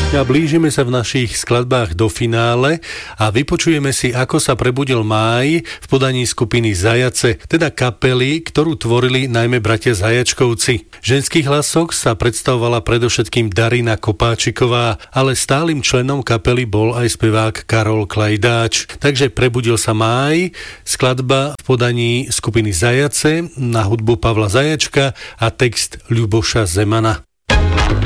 A blížime sa v našich skladbách do finále a vypočujeme si, ako sa prebudil máj v podaní skupiny Zajace, teda kapely, ktorú tvorili najmä bratia Zajačkovci. V ženských hlasoch sa predstavovala predovšetkým Darina Kopáčiková, ale stálym členom kapely bol aj spevák Karol Klajdáč. Takže Prebudil sa máj, skladba v podaní skupiny Zajace na hudbu Pavla Zajačka a text Ľuboša Zemana.